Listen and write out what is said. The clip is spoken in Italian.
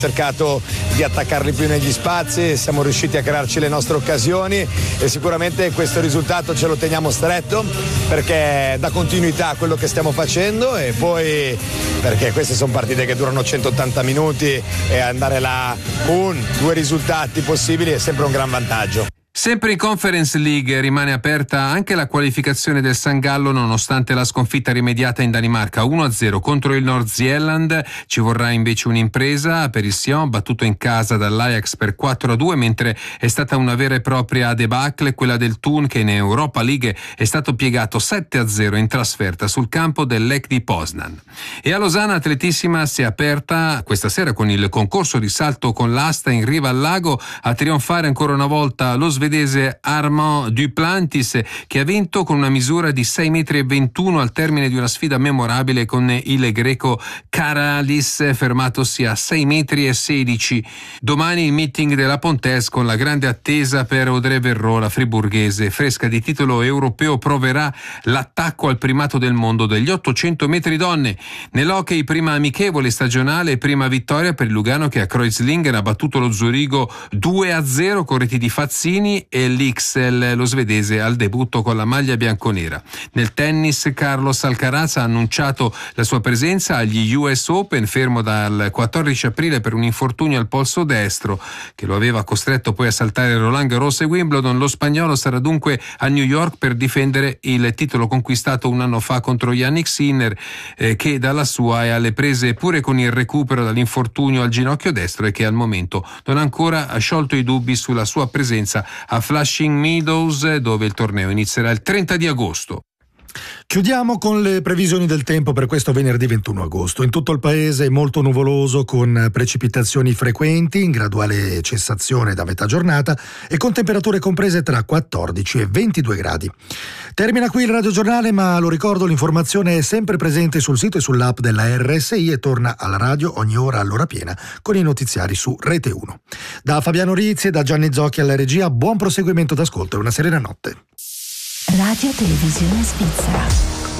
cercato di attaccarli più negli spazi, siamo riusciti a crearci le nostre occasioni e sicuramente questo risultato ce lo teniamo stretto perché dà continuità a quello che stiamo facendo e poi perché queste sono partite che durano 180 minuti e andare là 1-2 risultati possibili è sempre un gran vantaggio. Sempre in Conference League rimane aperta anche la qualificazione del San Gallo nonostante la sconfitta rimediata in Danimarca 1-0 contro il Nordsjælland. Ci vorrà invece un'impresa per il Sion, battuto in casa dall'Ajax per 4-2, mentre è stata una vera e propria debacle quella del Thun, che in Europa League è stato piegato 7-0 in trasferta sul campo del Lech di Poznan. E a Losanna Atletissima si è aperta questa sera con il concorso di salto con l'asta in riva al lago. A trionfare ancora una volta lo svedese Armand Duplantis, che ha vinto con una misura di 6,21 m al termine di una sfida memorabile con il greco Karalis, fermatosi a 6,16 m. Domani il meeting della Pontes con la grande attesa per Audrey Verreau, la friburghese fresca di titolo europeo, proverà l'attacco al primato del mondo degli 800 metri donne. Nell'hockey prima amichevole stagionale e prima vittoria per il Lugano, che a Kreuzlingen ha battuto lo Zurigo 2-0 con reti di Fazzini e l'Ixel, lo svedese, al debutto con la maglia bianconera. Nel tennis Carlos Alcaraz ha annunciato la sua presenza agli US Open, fermo dal 14 aprile per un infortunio al polso destro che lo aveva costretto poi a saltare Roland Garros e Wimbledon. Lo spagnolo sarà dunque a New York per difendere il titolo conquistato un anno fa contro Yannick Sinner, che dalla sua è alle prese pure con il recupero dall'infortunio al ginocchio destro e che al momento non ha ancora sciolto i dubbi sulla sua presenza a Flushing Meadows, dove il torneo inizierà il 30 di agosto. Chiudiamo con le previsioni del tempo per questo venerdì 21 agosto. In tutto il paese è molto nuvoloso con precipitazioni frequenti in graduale cessazione da metà giornata e con temperature comprese tra 14 e 22 gradi. Termina qui il radiogiornale, ma lo ricordo, l'informazione è sempre presente sul sito e sull'app della RSI e torna alla radio ogni ora all'ora piena con i notiziari su Rete 1. Da Fabiano Rizzi e da Gianni Zocchi alla regia, buon proseguimento d'ascolto e una serena notte. Radio Televisione Svizzera.